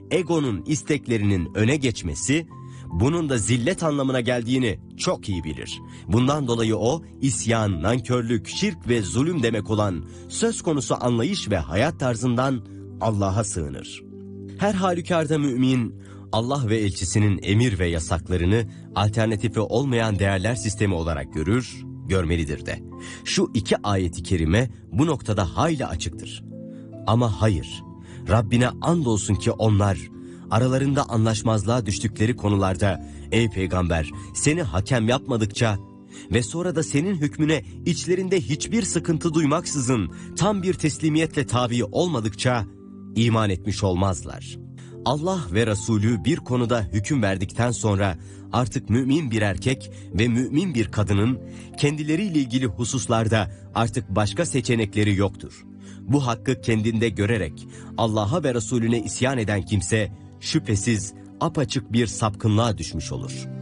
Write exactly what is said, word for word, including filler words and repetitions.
egonun isteklerinin öne geçmesi, bunun da zillet anlamına geldiğini çok iyi bilir. Bundan dolayı o, isyan, nankörlük, şirk ve zulüm demek olan söz konusu anlayış ve hayat tarzından Allah'a sığınır. Her halükarda mümin, Allah ve elçisinin emir ve yasaklarını alternatifi olmayan değerler sistemi olarak görür, görmelidir de. Şu iki ayeti kerime bu noktada hayli açıktır. Ama hayır, Rabbine andolsun ki onlar, aralarında anlaşmazlığa düştükleri konularda, ey peygamber, seni hakem yapmadıkça ve sonra da senin hükmüne içlerinde hiçbir sıkıntı duymaksızın tam bir teslimiyetle tabi olmadıkça iman etmiş olmazlar. Allah ve Resulü bir konuda hüküm verdikten sonra artık mümin bir erkek ve mümin bir kadının kendileriyle ilgili hususlarda artık başka seçenekleri yoktur. Bu hakkı kendinde görerek Allah'a ve Resulüne isyan eden kimse şüphesiz apaçık bir sapkınlığa düşmüş olur.